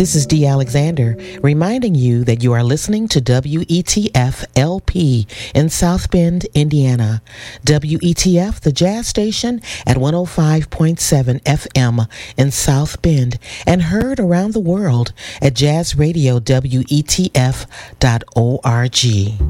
This is Dee Alexander reminding you that you are listening to WETF LP in South Bend, Indiana. WETF, the jazz station at 105.7 FM in South Bend and heard around the world at jazzradiowetf.org.